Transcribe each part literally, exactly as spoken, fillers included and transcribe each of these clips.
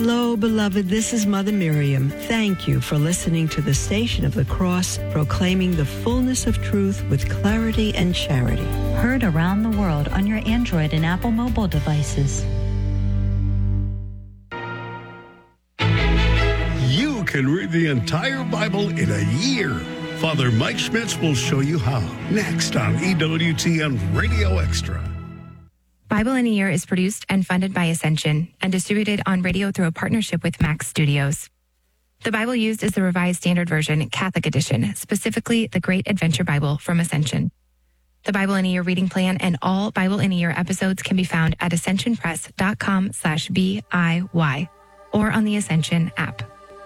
Hello, beloved. This is Mother Miriam. Thank you for listening to the Station of the Cross, proclaiming the fullness of truth with clarity and charity. Heard around the world on your Android and Apple mobile devices. You can read the entire Bible in a year. Father Mike Schmitz will show you how. Next on E W T N Radio Extra. Bible in a Year is produced and funded by Ascension and distributed on radio through a partnership with Max Studios. The Bible used is the Revised Standard Version, Catholic Edition, specifically the Great Adventure Bible from Ascension. The Bible in a Year reading plan and all Bible in a Year episodes can be found at ascensionpress.com slash B-I-Y or on the Ascension app.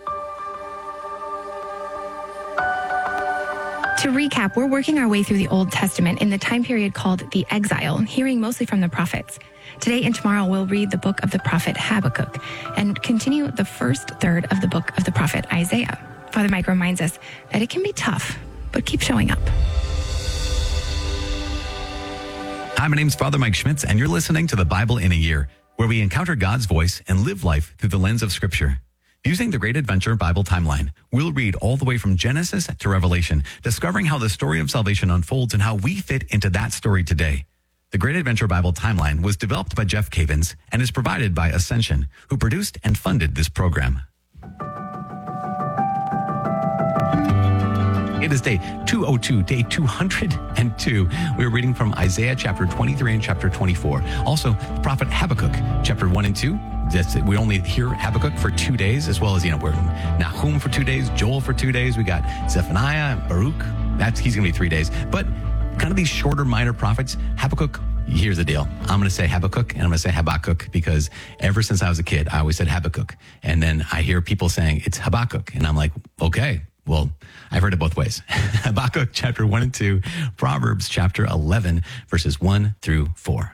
To recap, we're working our way through the Old Testament in the time period called the Exile, hearing mostly from the prophets. Today and tomorrow, we'll read the book of the prophet Habakkuk and continue the first third of the book of the prophet Isaiah. Father Mike reminds us that it can be tough, but keep showing up. Hi, my name's Father Mike Schmitz, and you're listening to the Bible in a Year, where we encounter God's voice and live life through the lens of Scripture. Using the Great Adventure Bible timeline, we'll read all the way from Genesis to Revelation, discovering how the story of salvation unfolds and how we fit into that story today. The Great Adventure Bible timeline was developed by Jeff Cavins and is provided by Ascension, who produced and funded this program. It is day two oh two, day two hundred two. We're reading from Isaiah chapter twenty-three and chapter twenty-four. Also, the prophet Habakkuk, chapter one and two. That's it. We only hear Habakkuk for two days, as well as, you know, we're Nahum for two days, Joel for two days. We got Zephaniah, Baruch. That's, he's going to be three days. But kind of these shorter minor prophets, Habakkuk, here's the deal. I'm going to say Habakkuk and I'm going to say Habakkuk because ever since I was a kid, I always said Habakkuk. And then I hear people saying it's Habakkuk. And I'm like, okay, well, I've heard it both ways. Habakkuk chapter one and two, Proverbs chapter eleven, verses one through four.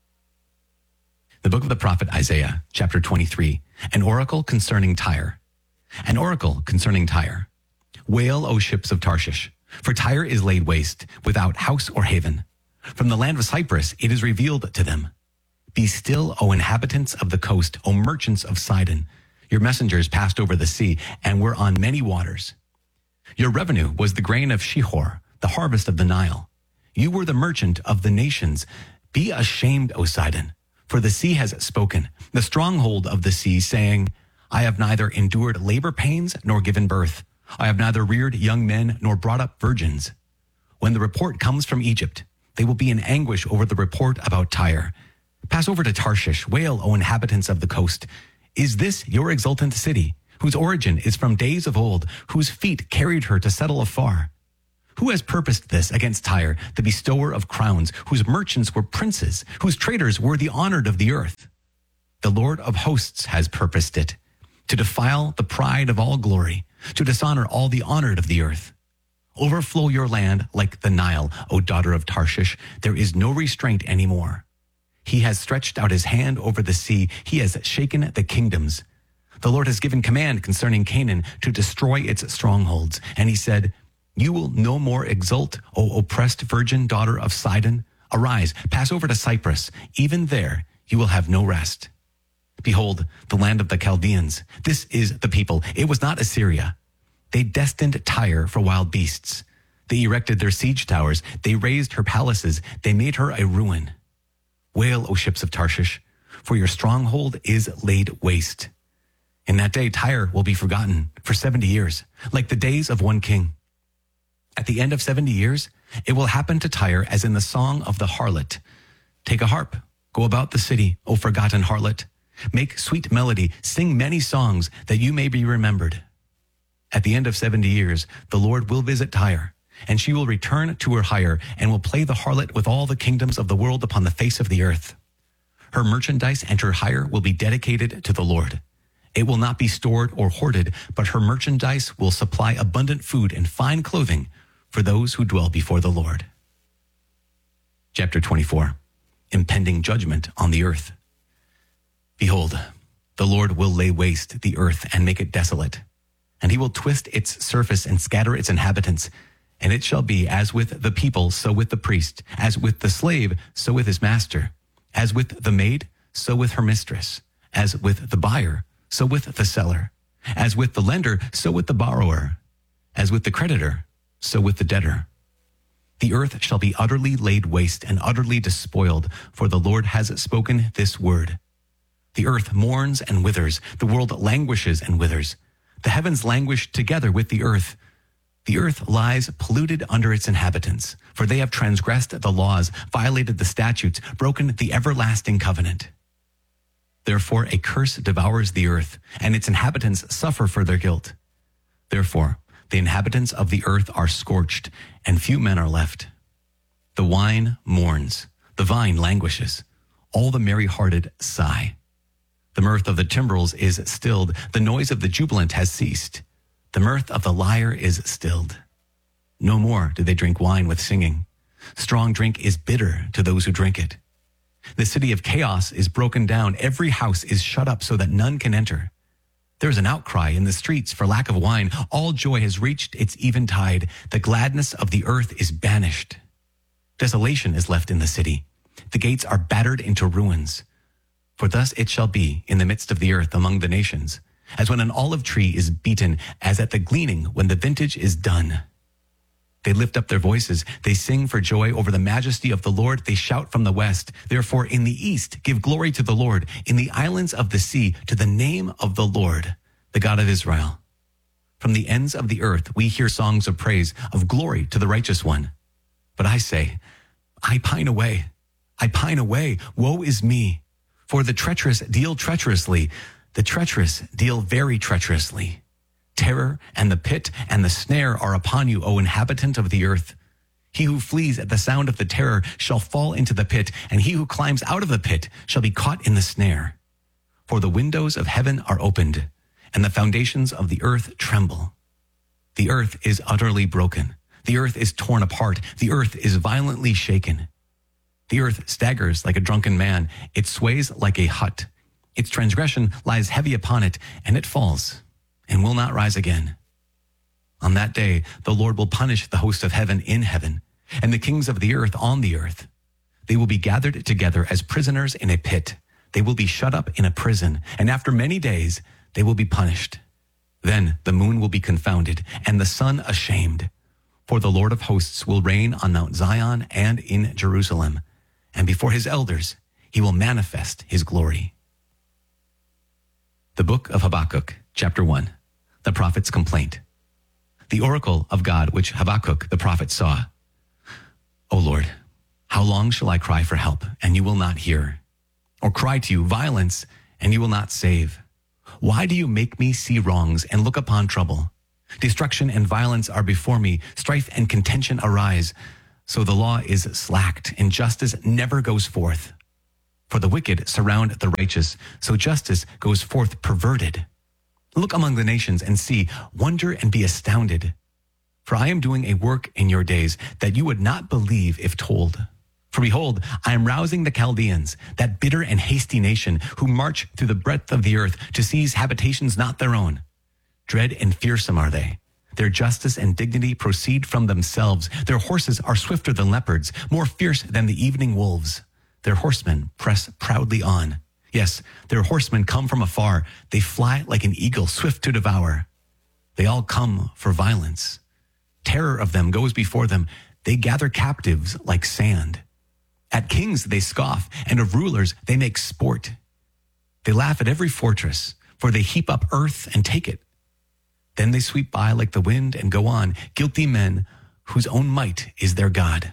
The book of the prophet Isaiah, chapter twenty-three, an oracle concerning Tyre. An oracle concerning Tyre. Wail, O ships of Tarshish, for Tyre is laid waste, without house or haven. From the land of Cyprus it is revealed to them. Be still, O inhabitants of the coast, O merchants of Sidon. Your messengers passed over the sea and were on many waters. Your revenue was the grain of Shihor, the harvest of the Nile. You were the merchant of the nations. Be ashamed, O Sidon. For the sea has spoken, the stronghold of the sea, saying, I have neither endured labor pains nor given birth. I have neither reared young men nor brought up virgins. When the report comes from Egypt, they will be in anguish over the report about Tyre. Pass over to Tarshish, wail, O inhabitants of the coast. Is this your exultant city, whose origin is from days of old, whose feet carried her to settle afar? Who has purposed this against Tyre, the bestower of crowns, whose merchants were princes, whose traders were the honored of the earth? The Lord of hosts has purposed it, to defile the pride of all glory, to dishonor all the honored of the earth. Overflow your land like the Nile, O daughter of Tarshish. There is no restraint anymore. He has stretched out his hand over the sea. He has shaken the kingdoms. The Lord has given command concerning Canaan to destroy its strongholds. And he said, you will no more exult, O oppressed virgin daughter of Sidon. Arise, pass over to Cyprus. Even there you will have no rest. Behold, the land of the Chaldeans. This is the people. It was not Assyria. They destined Tyre for wild beasts. They erected their siege towers. They raised her palaces. They made her a ruin. Wail, O ships of Tarshish, for your stronghold is laid waste. In that day, Tyre will be forgotten for seventy years, like the days of one king. At the end of seventy years, it will happen to Tyre as in the song of the harlot. Take a harp, go about the city, O forgotten harlot. Make sweet melody, sing many songs that you may be remembered. At the end of seventy years, the Lord will visit Tyre, and she will return to her hire and will play the harlot with all the kingdoms of the world upon the face of the earth. Her merchandise and her hire will be dedicated to the Lord. It will not be stored or hoarded, but her merchandise will supply abundant food and fine clothing for those who dwell before the Lord. Chapter twenty-four, impending judgment on the earth. Behold, the Lord will lay waste the earth and make it desolate, and he will twist its surface and scatter its inhabitants. And it shall be as with the people, so with the priest, as with the slave, so with his master, as with the maid, so with her mistress, as with the buyer, so with the seller. As with the lender, so with the borrower. As with the creditor, so with the debtor. The earth shall be utterly laid waste and utterly despoiled, for the Lord has spoken this word. The earth mourns and withers, the world languishes and withers. The heavens languish together with the earth. The earth lies polluted under its inhabitants, for they have transgressed the laws, violated the statutes, broken the everlasting covenant. Therefore a curse devours the earth, and its inhabitants suffer for their guilt. Therefore the inhabitants of the earth are scorched, and few men are left. The wine mourns, the vine languishes, all the merry-hearted sigh. The mirth of the timbrels is stilled, the noise of the jubilant has ceased. The mirth of the lyre is stilled. No more do they drink wine with singing. Strong drink is bitter to those who drink it. The city of chaos is broken down. Every house is shut up so that none can enter. There is an outcry in the streets for lack of wine. All joy has reached its eventide. The gladness of the earth is banished. Desolation is left in the city. The gates are battered into ruins. For thus it shall be in the midst of the earth among the nations, as when an olive tree is beaten, as at the gleaning when the vintage is done. They lift up their voices. They sing for joy over the majesty of the Lord. They shout from the west. Therefore, in the east, give glory to the Lord. In the islands of the sea, to the name of the Lord, the God of Israel. From the ends of the earth, we hear songs of praise, of glory to the righteous one. But I say, I pine away. I pine away. Woe is me. For the treacherous deal treacherously. The treacherous deal very treacherously. Terror and the pit and the snare are upon you, O inhabitant of the earth. He who flees at the sound of the terror shall fall into the pit, and he who climbs out of the pit shall be caught in the snare. For the windows of heaven are opened, and the foundations of the earth tremble. The earth is utterly broken. The earth is torn apart. The earth is violently shaken. The earth staggers like a drunken man. It sways like a hut. Its transgression lies heavy upon it, and it falls and will not rise again. On that day, the Lord will punish the host of heaven in heaven, and the kings of the earth on the earth. They will be gathered together as prisoners in a pit. They will be shut up in a prison, and after many days, they will be punished. Then the moon will be confounded, and the sun ashamed. For the Lord of hosts will reign on Mount Zion and in Jerusalem, and before his elders, he will manifest his glory. The book of Habakkuk, chapter one. The prophet's complaint. The oracle of God which Habakkuk the prophet saw. O Lord, how long shall I cry for help, and you will not hear? Or cry to you violence, and you will not save? Why do you make me see wrongs and look upon trouble? Destruction and violence are before me, strife and contention arise. So the law is slacked, and justice never goes forth. For the wicked surround the righteous, so justice goes forth perverted. Look among the nations and see, wonder and be astounded. For I am doing a work in your days that you would not believe if told. For behold, I am rousing the Chaldeans, that bitter and hasty nation, who march through the breadth of the earth to seize habitations not their own. Dread and fearsome are they. Their justice and dignity proceed from themselves. Their horses are swifter than leopards, more fierce than the evening wolves. Their horsemen press proudly on. Yes, their horsemen come from afar. They fly like an eagle, swift to devour. They all come for violence. Terror of them goes before them. They gather captives like sand. At kings they scoff, and of rulers they make sport. They laugh at every fortress, for they heap up earth and take it. Then they sweep by like the wind and go on, guilty men whose own might is their God.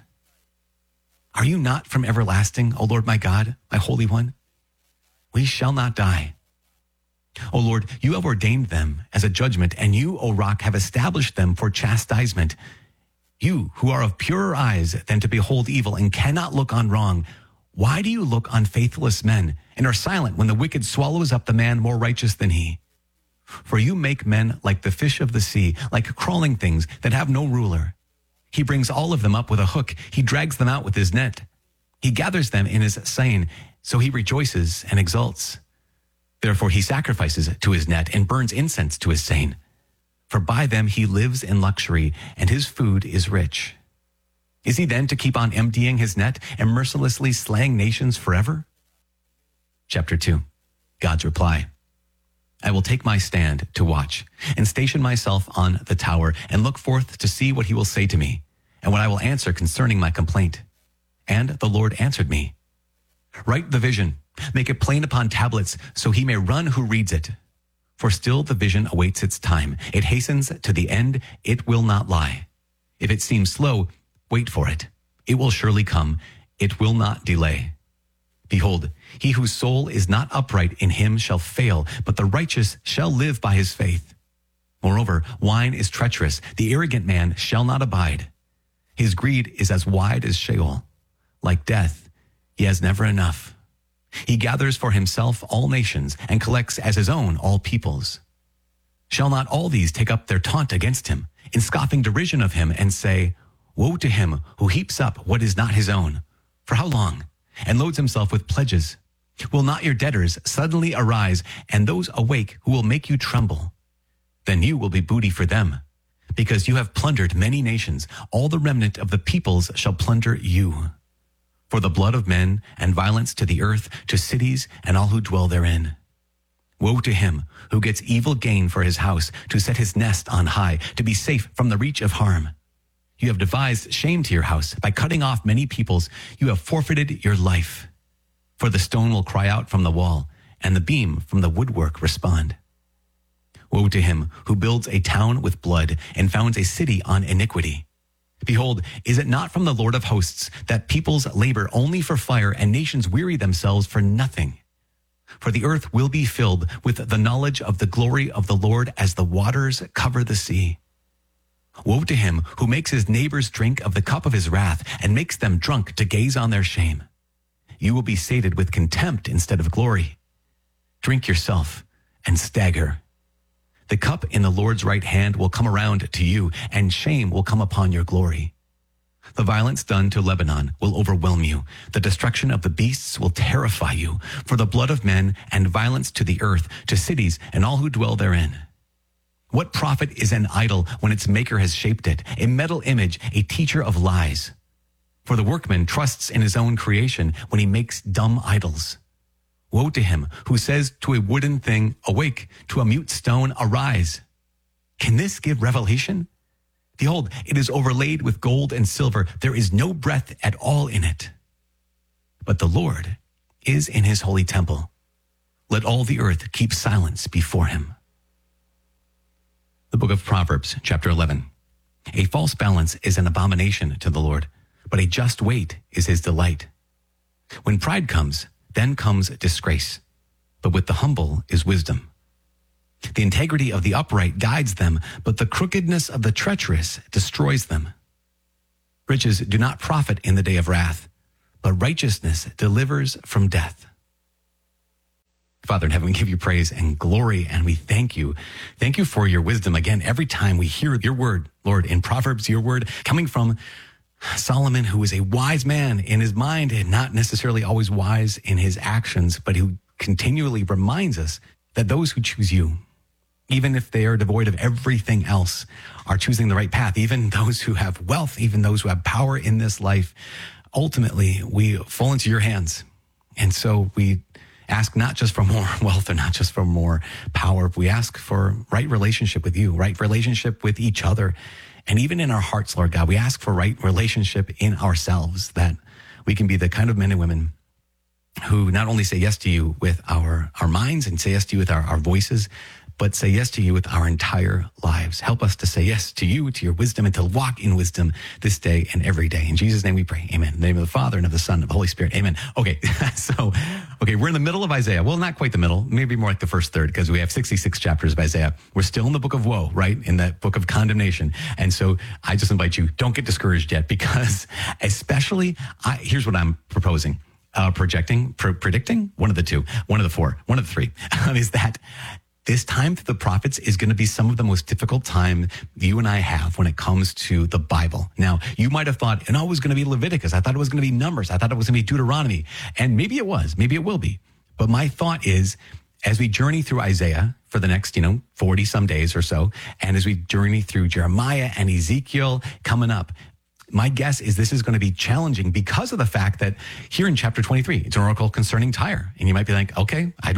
Are you not from everlasting, O Lord my God, my Holy One? We shall not die. O Lord, you have ordained them as a judgment, and you, O Rock, have established them for chastisement. You, who are of purer eyes than to behold evil and cannot look on wrong, why do you look on faithless men and are silent when the wicked swallows up the man more righteous than he? For you make men like the fish of the sea, like crawling things that have no ruler. He brings all of them up with a hook. He drags them out with his net. He gathers them in his seine, so he rejoices and exults. Therefore he sacrifices to his net and burns incense to his seine. For by them he lives in luxury, and his food is rich. Is he then to keep on emptying his net and mercilessly slaying nations forever? Chapter two. God's reply. I will will take my stand to watch and station myself on the tower and look forth to see what he will say to me and what I will answer concerning my complaint. And the Lord answered me, write the vision, make it plain upon tablets so he may run who reads it. For still the vision awaits its time. It hastens to the end. It will not lie. If it seems slow, wait for it. It will surely come. It will not delay. Behold, he whose soul is not upright in him shall fail, but the righteous shall live by his faith. Moreover, wine is treacherous. The arrogant man shall not abide. His greed is as wide as Sheol. Like death, he has never enough. He gathers for himself all nations and collects as his own all peoples. Shall not all these take up their taunt against him, in scoffing derision of him, and say, woe to him who heaps up what is not his own? For how long? And loads himself with pledges. Will not your debtors suddenly arise, and those awake who will make you tremble? Then you will be booty for them, because you have plundered many nations. All the remnant of the peoples shall plunder you. For the blood of men and violence to the earth, to cities and all who dwell therein. Woe to him who gets evil gain for his house, to set his nest on high, to be safe from the reach of harm. You have devised shame to your house. By cutting off many peoples, you have forfeited your life. For the stone will cry out from the wall, and the beam from the woodwork respond. Woe to him who builds a town with blood and founds a city on iniquity. Behold, is it not from the Lord of hosts that peoples labor only for fire and nations weary themselves for nothing? For the earth will be filled with the knowledge of the glory of the Lord as the waters cover the sea. Woe to him who makes his neighbors drink of the cup of his wrath and makes them drunk to gaze on their shame. You will be sated with contempt instead of glory. Drink yourself and stagger. The cup in the Lord's right hand will come around to you, and shame will come upon your glory. The violence done to Lebanon will overwhelm you. The destruction of the beasts will terrify you. For the blood of men and violence to the earth, to cities and all who dwell therein. What profit is an idol when its maker has shaped it, a metal image, a teacher of lies? For the workman trusts in his own creation when he makes dumb idols. Woe to him who says to a wooden thing, awake, to a mute stone, arise. Can this give revelation? Behold, it is overlaid with gold and silver. There is no breath at all in it. But the Lord is in his holy temple. Let all the earth keep silence before him. The book of Proverbs, chapter eleven. A false balance is an abomination to the Lord, but a just weight is his delight. When pride comes, then comes disgrace, but with the humble is wisdom. The integrity of the upright guides them, but the crookedness of the treacherous destroys them. Riches do not profit in the day of wrath, but righteousness delivers from death. Father in heaven, we give you praise and glory, and we thank you. Thank you for your wisdom. Again, every time we hear your word, Lord, in Proverbs, your word coming from Solomon, who is a wise man in his mind and not necessarily always wise in his actions, but who continually reminds us that those who choose you, even if they are devoid of everything else, are choosing the right path. Even those who have wealth, even those who have power in this life, ultimately we fall into your hands. And so we ask not just for more wealth or not just for more power. We ask for right relationship with you, right relationship with each other. And even in our hearts, Lord God, we ask for right relationship in ourselves, that we can be the kind of men and women who not only say yes to you with our, our minds and say yes to you with our, our voices, but say yes to you with our entire lives. Help us to say yes to you, to your wisdom, and to walk in wisdom this day and every day. In Jesus' name we pray. Amen. In the name of the Father and of the Son and of the Holy Spirit. Amen. Okay. So, okay. We're in the middle of Isaiah. Well, not quite the middle, maybe more like the first third, because we have sixty-six chapters of Isaiah. We're still in the book of woe, right? In that book of condemnation. And so I just invite you, don't get discouraged yet, because especially I, here's what I'm proposing. Uh, projecting, pr- predicting, one of the two, one of the four, one of the three, is that this time through the prophets is going to be some of the most difficult time you and I have when it comes to the Bible. Now, you might have thought, no, it was going to be Leviticus. I thought it was going to be Numbers. I thought it was going to be Deuteronomy. And maybe it was. Maybe it will be. But my thought is, as we journey through Isaiah for the next, you know, forty some days or so, and as we journey through Jeremiah and Ezekiel coming up, my guess is this is going to be challenging because of the fact that here in chapter twenty-three, it's an oracle concerning Tyre. And you might be like, okay, I don't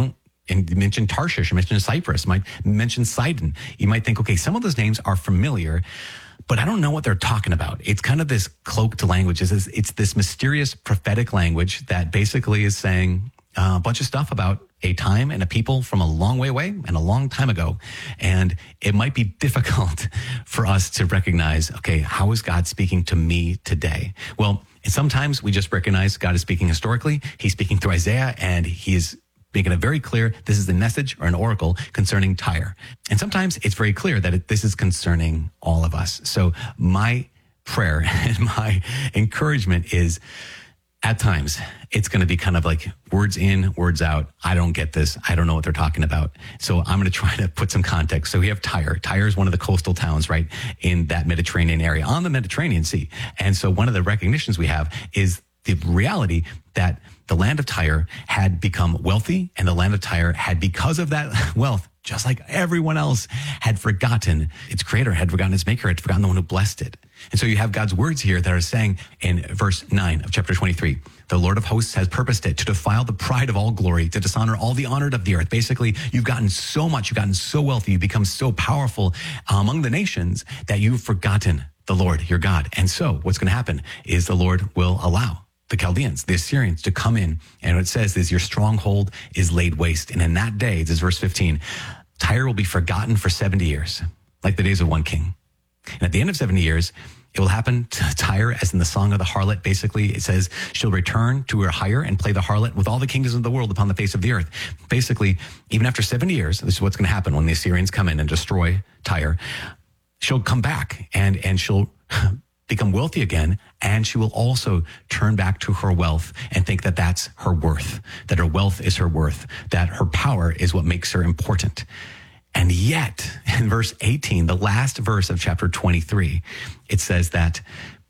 and you mention Tarshish, you mention Cyprus, you might mention Sidon. You might think, okay, some of those names are familiar, but I don't know what they're talking about. It's kind of this cloaked language. It's this, it's this mysterious prophetic language that basically is saying uh, a bunch of stuff about a time and a people from a long way away and a long time ago. And it might be difficult for us to recognize, okay, how is God speaking to me today? Well, sometimes we just recognize God is speaking historically. He's speaking through Isaiah, and he is making it very clear this is a message or an oracle concerning Tyre. And sometimes it's very clear that it, this is concerning all of us. So my prayer and my encouragement is, at times, it's going to be kind of like words in, words out. I don't get this. I don't know what they're talking about. So I'm going to try to put some context. So we have Tyre. Tyre is one of the coastal towns, right, in that Mediterranean area, on the Mediterranean Sea. And so one of the recognitions we have is the reality that the land of Tyre had become wealthy, and the land of Tyre had, because of that wealth, just like everyone else, had forgotten its creator, had forgotten its maker, had forgotten the one who blessed it. And so you have God's words here that are saying in verse nine of chapter twenty-three, the Lord of hosts has purposed it to defile the pride of all glory, to dishonor all the honored of the earth. Basically, you've gotten so much, you've gotten so wealthy, you've become so powerful among the nations that you've forgotten the Lord, your God. And so what's going to happen is the Lord will allow the Chaldeans, the Assyrians, to come in. And what it says is your stronghold is laid waste. And in that day, this is verse fifteen, Tyre will be forgotten for seventy years, like the days of one king. And at the end of seventy years, it will happen to Tyre as in the song of the harlot. Basically, it says she'll return to her hire and play the harlot with all the kingdoms of the world upon the face of the earth. Basically, even after seventy years, this is what's going to happen when the Assyrians come in and destroy Tyre. She'll come back and, and she'll become wealthy again, and she will also turn back to her wealth and think that that's her worth, that her wealth is her worth, that her power is what makes her important. And yet, in verse eighteen, the last verse of chapter twenty-three, it says that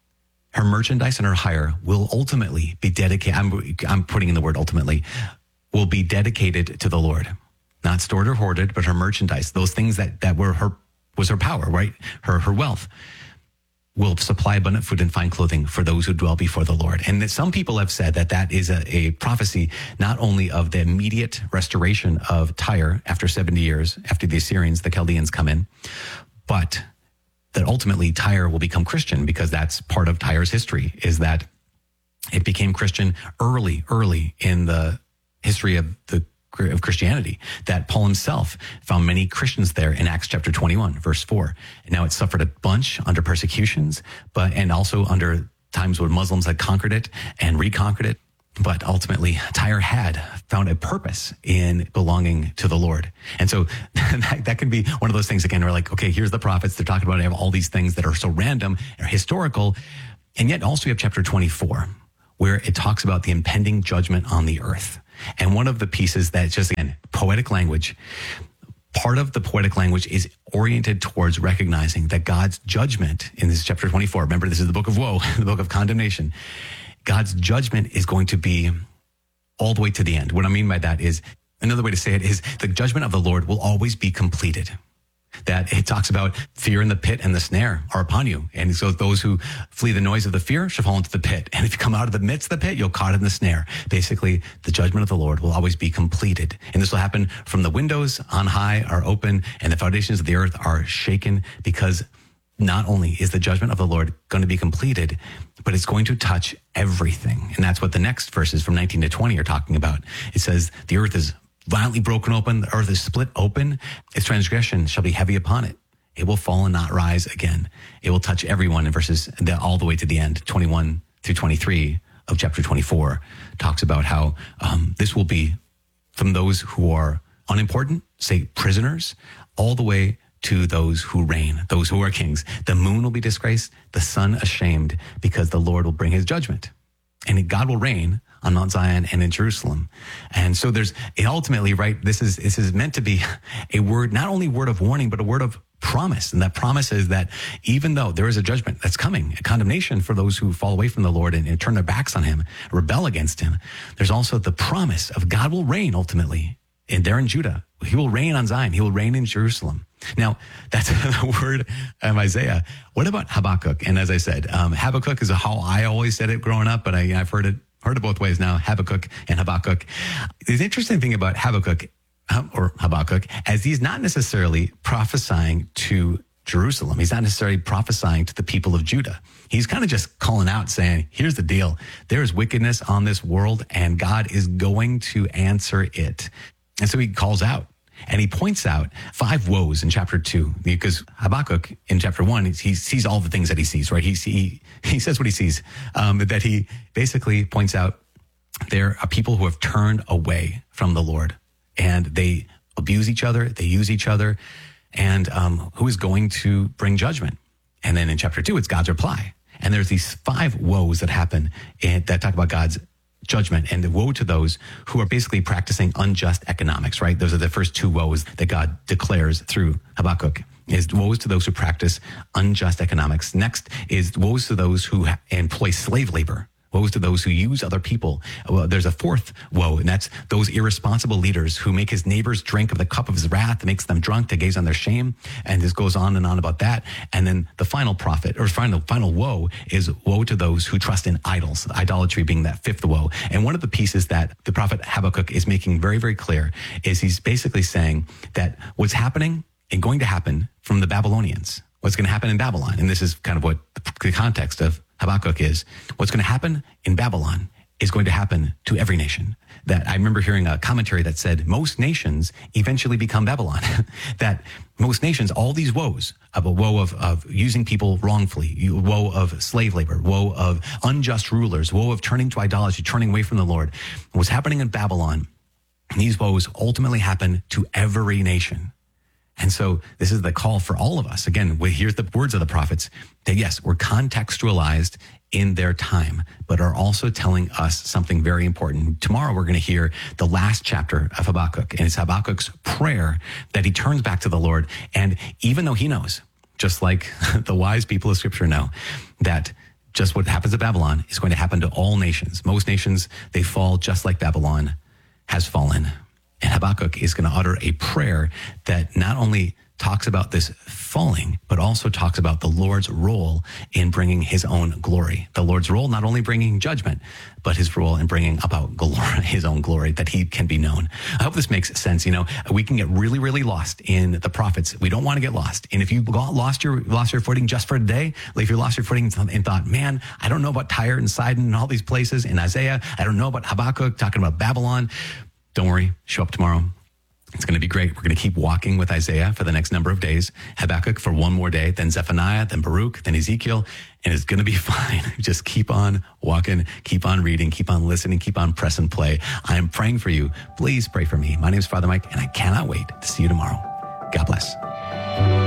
her merchandise and her hire will ultimately be dedicated, I'm, I'm putting in the word ultimately, will be dedicated to the Lord. Not stored or hoarded, but her merchandise, those things that, that were her, was her power, right? Her, her wealth, will supply abundant food and fine clothing for those who dwell before the Lord. And that some people have said that that is a, a prophecy not only of the immediate restoration of Tyre after seventy years, after the Assyrians, the Chaldeans come in, but that ultimately Tyre will become Christian, because that's part of Tyre's history, is that it became Christian early, early in the history of the of Christianity, that Paul himself found many Christians there in Acts chapter twenty-one, verse four. And now it suffered a bunch under persecutions, but, and also under times when Muslims had conquered it and reconquered it. But ultimately, Tyre had found a purpose in belonging to the Lord. And so that, that can be one of those things, again, we're like, okay, here's the prophets. They're talking about all these things that are so random or historical. And yet also you have chapter twenty-four, where it talks about the impending judgment on the earth. And one of the pieces that just, again, poetic language, part of the poetic language is oriented towards recognizing that God's judgment in this chapter twenty-four, remember, this is the book of woe, the book of condemnation. God's judgment is going to be all the way to the end. What I mean by that is, another way to say it is, the judgment of the Lord will always be completed. That it talks about fear and the pit and the snare are upon you. And so those who flee the noise of the fear shall fall into the pit. And if you come out of the midst of the pit, you're caught in the snare. Basically, the judgment of the Lord will always be completed. And this will happen from the windows on high are open and the foundations of the earth are shaken, because not only is the judgment of the Lord going to be completed, but it's going to touch everything. And that's what the next verses from nineteen to twenty are talking about. It says the earth is violently broken open, the earth is split open, its transgression shall be heavy upon it. It will fall and not rise again. It will touch everyone in verses all the way to the end. twenty-one through twenty-three of chapter twenty-four talks about how um, this will be from those who are unimportant, say prisoners, all the way to those who reign, those who are kings. The moon will be disgraced, the sun ashamed, because the Lord will bring his judgment. And God will reign on Mount Zion and in Jerusalem. And so there's ultimately, right, this is this is meant to be a word, not only word of warning, but a word of promise. And that promise is that even though there is a judgment that's coming, a condemnation for those who fall away from the Lord and, and turn their backs on him, rebel against him, there's also the promise of God will reign ultimately in there in Judah. He will reign on Zion. He will reign in Jerusalem. Now, that's the word of Isaiah. What about Habakkuk? And as I said, um, Habakkuk is how I always said it growing up, but I, I've heard it heard it both ways now, Habakkuk and Habakkuk. The interesting thing about Habakkuk, or Habakkuk, as he's not necessarily prophesying to Jerusalem. He's not necessarily prophesying to the people of Judah. He's kind of just calling out saying, here's the deal. There is wickedness on this world and God is going to answer it. And so he calls out and he points out five woes in chapter two, because Habakkuk in chapter one, he sees all the things that he sees, right? He, he, he says what he sees, um, that he basically points out there are people who have turned away from the Lord and they abuse each other. They use each other. And um, who is going to bring judgment? And then in chapter two, it's God's reply. And there's these five woes that happen in, that talk about God's judgment, and the woe to those who are basically practicing unjust economics, right? Those are the first two woes that God declares through Habakkuk. Is woes to those who practice unjust economics. Next is woes to those who ha- employ slave labor. Woes to those who use other people. Well, there's a fourth woe, and that's those irresponsible leaders who make his neighbors drink of the cup of his wrath, makes them drunk to gaze on their shame, and this goes on and on about that. And then the final prophet, or final final woe, is woe to those who trust in idols, idolatry being that fifth woe. And one of the pieces that the prophet Habakkuk is making very, very clear is he's basically saying that what's happening and going to happen from the Babylonians, what's going to happen in Babylon, and this is kind of what the context of Habakkuk is, what's going to happen in Babylon is going to happen to every nation. That I remember hearing a commentary that said most nations eventually become Babylon. That most nations, all these woes, of a woe of, of using people wrongfully, woe of slave labor, woe of unjust rulers, woe of turning to idolatry, turning away from the Lord, what's happening in Babylon, these woes ultimately happen to every nation. And so this is the call for all of us. Again, here's the words of the prophets that yes, we're contextualized in their time, but are also telling us something very important. Tomorrow, we're going to hear the last chapter of Habakkuk, and it's Habakkuk's prayer that he turns back to the Lord. And even though he knows, just like the wise people of Scripture know, that just what happens to Babylon is going to happen to all nations. Most nations, they fall just like Babylon has fallen. And Habakkuk is going to utter a prayer that not only talks about this falling, but also talks about the Lord's role in bringing his own glory. The Lord's role, not only bringing judgment, but his role in bringing about glory, his own glory, that he can be known. I hope this makes sense. You know, we can get really, really lost in the prophets. We don't want to get lost. And if you got lost your, lost your footing just for today, like if you lost your footing and thought, man, I don't know about Tyre and Sidon and all these places in Isaiah. I don't know about Habakkuk talking about Babylon. Don't worry, show up tomorrow. It's going to be great. We're going to keep walking with Isaiah for the next number of days, Habakkuk for one more day, then Zephaniah, then Baruch, then Ezekiel, and it's going to be fine. Just keep on walking, keep on reading, keep on listening, keep on press and play. I am praying for you. Please pray for me. My name is Father Mike, and I cannot wait to see you tomorrow. God bless.